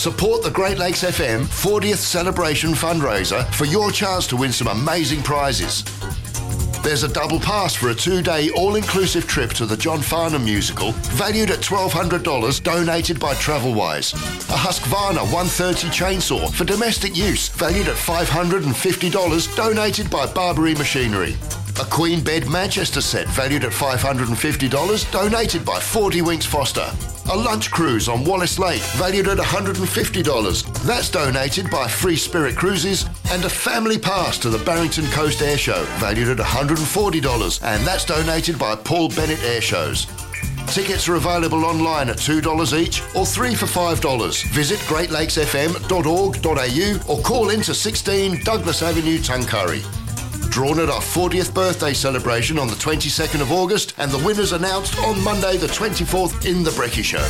Support the Great Lakes FM 40th Celebration fundraiser for your chance to win some amazing prizes. There's a double pass for a 2-day all-inclusive trip to the John Farnham musical, valued at $1,200, donated by Travelwise. A Husqvarna 130 chainsaw for domestic use, valued at $550, donated by Barbary Machinery. A Queen Bed Manchester set, valued at $550, donated by 40 Winks Foster. A lunch cruise on Wallace Lake, valued at $150. That's donated by Free Spirit Cruises. And a family pass to the Barrington Coast Air Show, valued at $140. And that's donated by Paul Bennett Air Shows. Tickets are available online at $2 each or 3 for $5. Visit greatlakesfm.org.au or call into 16 Douglas Avenue, Tuncurry. Drawn at our 40th birthday celebration on the 22nd of August, and the winners announced on Monday the 24th in The Brekkie Show.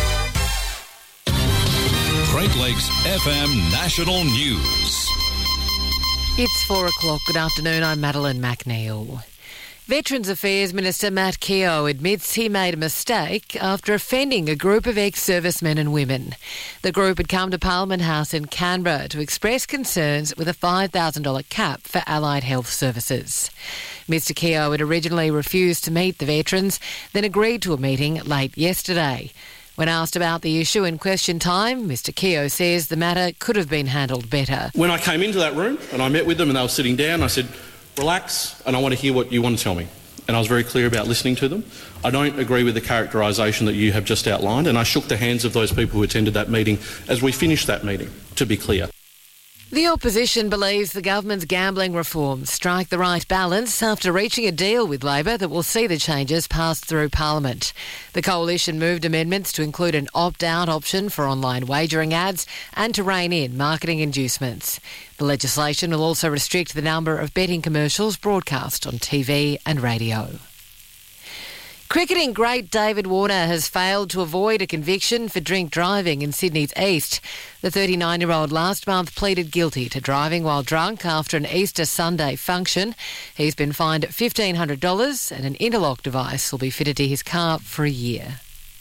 Great Lakes FM National News. It's 4 o'clock. Good afternoon. I'm Madeline McNeil. Veterans Affairs Minister Matt Keogh admits he made a mistake after offending a group of ex-servicemen and women. The group had come to Parliament House in Canberra to express concerns with a $5,000 cap for allied health services. Mr Keogh had originally refused to meet the veterans, then agreed to a meeting late yesterday. When asked about the issue in question time, Mr Keogh says the matter could have been handled better. When I came into that room and I met with them and they were sitting down, I said, relax, and I want to hear what you want to tell me. And I was very clear about listening to them. I don't agree with the characterisation that you have just outlined, and I shook the hands of those people who attended that meeting as we finished that meeting, to be clear. The opposition believes the government's gambling reforms strike the right balance after reaching a deal with Labor that will see the changes passed through Parliament. The coalition moved amendments to include an opt-out option for online wagering ads and to rein in marketing inducements. The legislation will also restrict the number of betting commercials broadcast on TV and radio. Cricketing great David Warner has failed to avoid a conviction for drink driving in Sydney's East. The 39-year-old last month pleaded guilty to driving while drunk after an Easter Sunday function. He's been fined $1,500 and an interlock device will be fitted to his car for a year.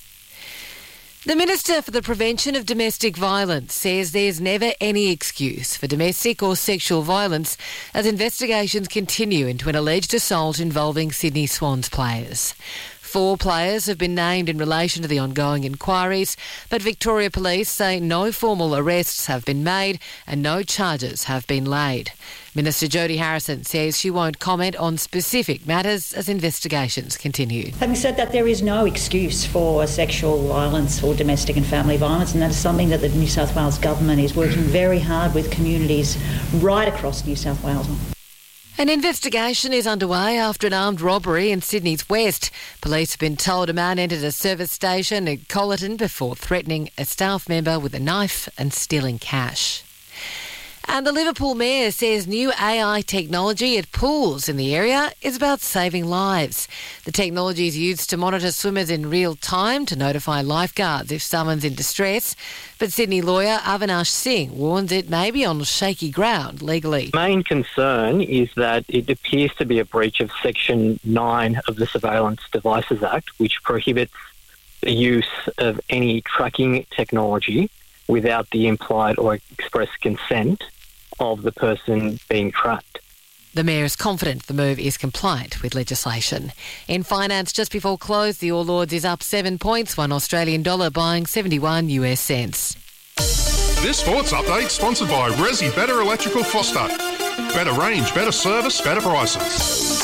The Minister for the Prevention of Domestic Violence says there's never any excuse for domestic or sexual violence as investigations continue into an alleged assault involving Sydney Swans players. 4 players have been named in relation to the ongoing inquiries, but Victoria Police say no formal arrests have been made and no charges have been laid. Minister Jodie Harrison says she won't comment on specific matters as investigations continue. Having said that, there is no excuse for sexual violence or domestic and family violence, and that is something that the New South Wales Government is working very hard with communities right across New South Wales on. An investigation is underway after an armed robbery in Sydney's West. Police have been told a man entered a service station at Colleton before threatening a staff member with a knife and stealing cash. And the Liverpool Mayor says new AI technology at pools in the area is about saving lives. The technology is used to monitor swimmers in real time to notify lifeguards if someone's in distress. But Sydney lawyer Avinash Singh warns it may be on shaky ground legally. The main concern is that it appears to be a breach of Section 9 of the Surveillance Devices Act, which prohibits the use of any tracking technology without the implied or express consent of the person being tracked. The Mayor is confident the move is compliant with legislation. In finance, just before close, the All Ords is up 7 points, $1 Australian dollar buying 71 US cents. This sports update sponsored by Resi Better Electrical Foster. Better range, better service, better prices.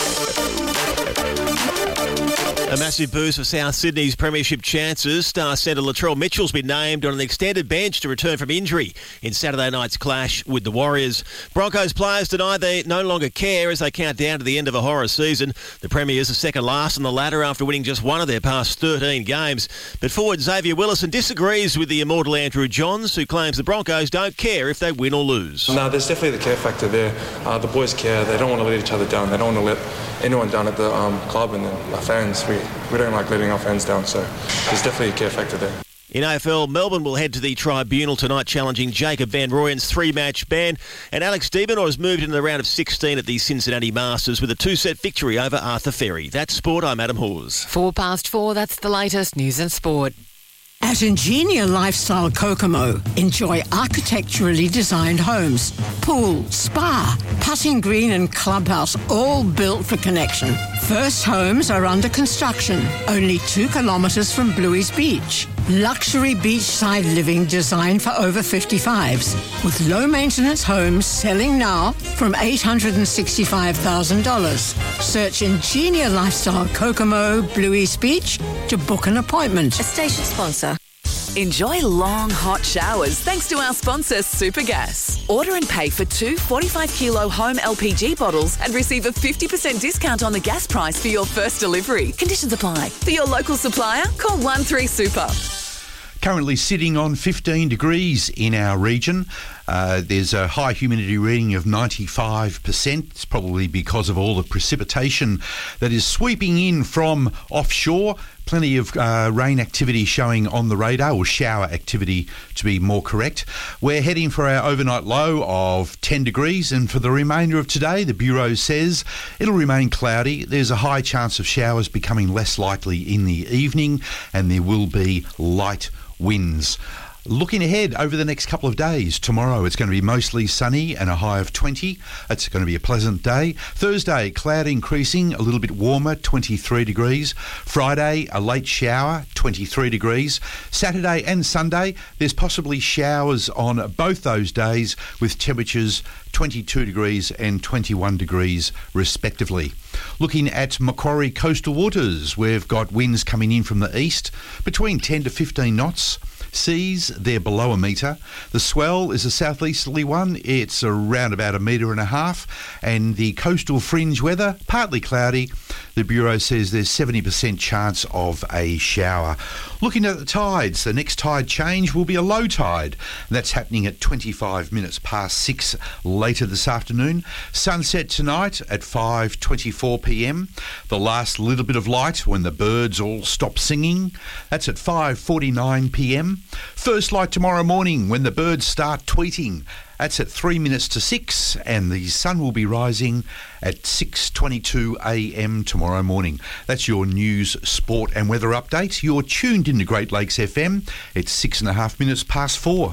A massive boost for South Sydney's premiership chances. Star centre Latrell Mitchell's been named on an extended bench to return from injury in Saturday night's clash with the Warriors. Broncos players deny they no longer care as they count down to the end of a horror season. The Premiers are second last on the ladder after winning just one of their past 13 games. But forward Xavier Willison disagrees with the immortal Andrew Johns, who claims the Broncos don't care if they win or lose. No, there's definitely the care factor there. The boys care. They don't want to let each other down. They don't want to let anyone down at the club, and our fans. We don't like letting our fans down, so there's definitely a care factor there. In AFL, Melbourne will head to the tribunal tonight challenging Jacob Van Rooyen's 3-match ban, and Alex de Minaur has moved into the round of 16 at the Cincinnati Masters with a 2-set victory over Arthur Ferry. That's sport. I'm Adam Hawes. 4 past 4, that's the latest news and sport. At Ingenia Lifestyle Kokomo, enjoy architecturally designed homes, pool, spa, putting green and clubhouse, all built for connection. First homes are under construction, only 2 kilometres from Bluey's Beach. Luxury beachside living designed for over 55s, with low-maintenance homes selling now from $865,000. Search Ingenia Lifestyle Kokomo, Bluey's Beach to book an appointment. A station sponsor. Enjoy long, hot showers thanks to our sponsor, Supergas. Order and pay for 2 45-kilo home LPG bottles and receive a 50% discount on the gas price for your first delivery. Conditions apply. For your local supplier, call 13-SUPER. Currently sitting on 15 degrees in our region. There's a high humidity reading of 95%. It's probably because of all the precipitation that is sweeping in from offshore. Plenty of rain activity showing on the radar, or shower activity to be more correct. We're heading for our overnight low of 10 degrees, and for the remainder of today, the Bureau says it'll remain cloudy. There's a high chance of showers becoming less likely in the evening, and there will be light winds. Looking ahead over the next couple of days, tomorrow it's going to be mostly sunny and a high of 20. It's going to be a pleasant day. Thursday, cloud increasing, a little bit warmer, 23 degrees. Friday, a late shower, 23 degrees. Saturday and Sunday, there's possibly showers on both those days with temperatures 22 degrees and 21 degrees respectively. Looking at Macquarie coastal waters, we've got winds coming in from the east between 10 to 15 knots. Seas, they're below a metre. The swell is a southeasterly one. It's around about 1.5 metres. And the coastal fringe weather, partly cloudy. The Bureau says there's 70% chance of a shower. Looking at the tides, the next tide change will be a low tide. And that's happening at 25 minutes past 6 later this afternoon. Sunset tonight at 5:24 p.m. The last little bit of light when the birds all stop singing. That's at 5:49 p.m. First light tomorrow morning when the birds start tweeting. That's at 3 minutes to 6, and the sun will be rising at 6:22 a.m. tomorrow morning. That's your news, sport and weather update. You're tuned into Great Lakes FM. It's 6.5 minutes past 4.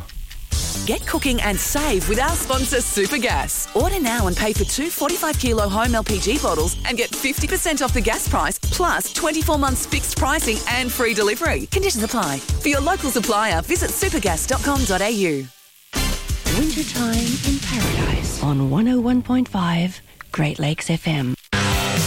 Get cooking and save with our sponsor, Supergas. Order now and pay for 2 45-kilo home LPG bottles and get 50% off the gas price, plus 24 months fixed pricing and free delivery. Conditions apply. For your local supplier, visit supergas.com.au. Wintertime in Paradise on 101.5 Great Lakes FM.